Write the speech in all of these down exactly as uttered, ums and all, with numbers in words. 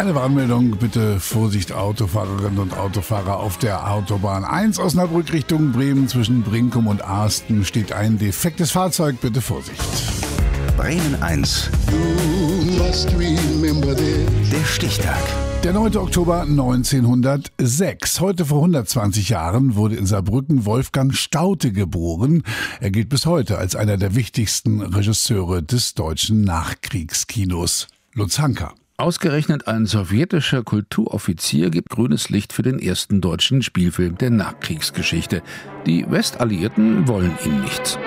Eine Warnmeldung, bitte Vorsicht Autofahrerinnen und Autofahrer auf der Autobahn eins Osnabrück Richtung Bremen zwischen Brinkum und Arsten steht ein defektes Fahrzeug, bitte Vorsicht. Bremen eins. Der Stichtag. Der neunte Oktober neunzehnhundertsechs. Heute vor hundertzwanzig Jahren wurde in Saarbrücken Wolfgang Staudte geboren. Er gilt bis heute als einer der wichtigsten Regisseure des deutschen Nachkriegskinos. Lutz Hanka. Ausgerechnet ein sowjetischer Kulturoffizier gibt grünes Licht für den ersten deutschen Spielfilm der Nachkriegsgeschichte. Die Westalliierten wollen ihn nicht.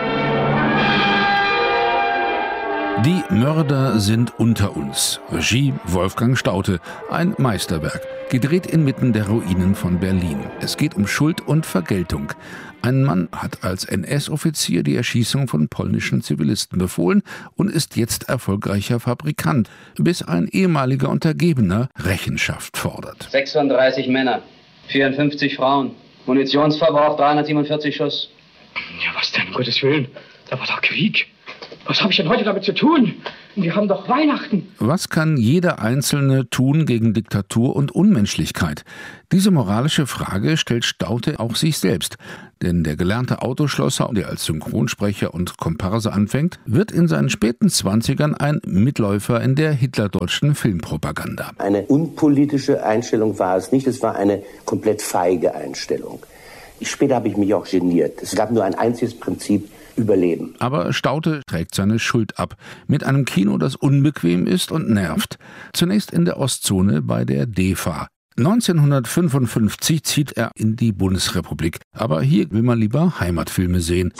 Die Mörder sind unter uns. Regie Wolfgang Staudte. Ein Meisterwerk. Gedreht inmitten der Ruinen von Berlin. Es geht um Schuld und Vergeltung. Ein Mann hat als N S-Offizier die Erschießung von polnischen Zivilisten befohlen und ist jetzt erfolgreicher Fabrikant, bis ein ehemaliger Untergebener Rechenschaft fordert. sechsunddreißig Männer, vierundfünfzig Frauen, Munitionsverbrauch dreihundertsiebenundvierzig Schuss. Ja, was denn, um Gottes Willen? Da war doch Krieg. Was habe ich denn heute damit zu tun? Wir haben doch Weihnachten. Was kann jeder Einzelne tun gegen Diktatur und Unmenschlichkeit? Diese moralische Frage stellt Staudte auch sich selbst. Denn der gelernte Autoschlosser, der als Synchronsprecher und Komparse anfängt, wird in seinen späten Zwanzigern ein Mitläufer in der hitlerdeutschen Filmpropaganda. Eine unpolitische Einstellung war es nicht, es war eine komplett feige Einstellung. Später habe ich mich auch geniert. Es gab nur ein einziges Prinzip: Überleben. Aber Staudte trägt seine Schuld ab. Mit einem Kino, das unbequem ist und nervt. Zunächst in der Ostzone bei der D E F A. neunzehnhundertfünfundfünfzig zieht er in die Bundesrepublik. Aber hier will man lieber Heimatfilme sehen.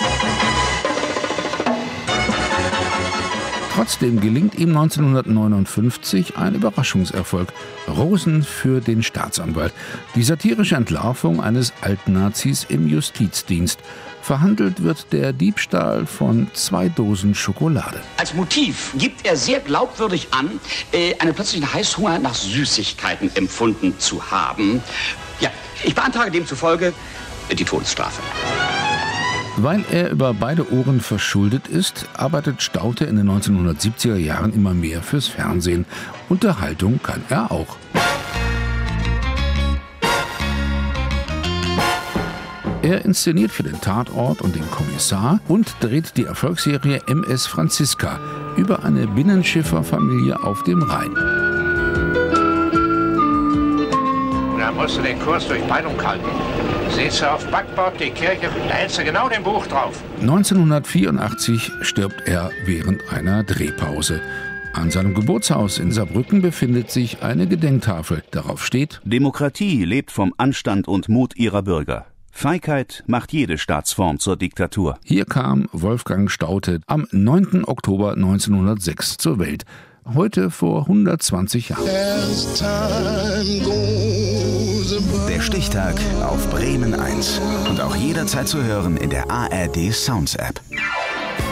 Trotzdem gelingt ihm neunzehnhundertneunundfünfzig ein Überraschungserfolg. Rosen für den Staatsanwalt. Die satirische Entlarvung eines Altnazis im Justizdienst. Verhandelt wird der Diebstahl von zwei Dosen Schokolade. Als Motiv gibt er sehr glaubwürdig an, einen plötzlichen Heißhunger nach Süßigkeiten empfunden zu haben. Ja, ich beantrage demzufolge die Todesstrafe. Weil er über beide Ohren verschuldet ist, arbeitet Staudte in den neunzehnhundertsiebziger Jahren immer mehr fürs Fernsehen. Unterhaltung kann er auch. Er inszeniert für den Tatort und den Kommissar und dreht die Erfolgsserie M S Franziska über eine Binnenschifferfamilie auf dem Rhein. Da musst du den Kurs durch Peilung halten. Siehst du auf Backbord die Kirche, da hältst du genau den Buch drauf. neunzehnhundertvierundachtzig stirbt er während einer Drehpause. An seinem Geburtshaus in Saarbrücken befindet sich eine Gedenktafel. Darauf steht: Demokratie lebt vom Anstand und Mut ihrer Bürger. Feigheit macht jede Staatsform zur Diktatur. Hier kam Wolfgang Staudte am neunten Oktober neunzehnhundertsechs zur Welt. Heute vor hundertzwanzig Jahren. Der Stichtag auf Bremen eins. Und auch jederzeit zu hören in der A R D Sounds App.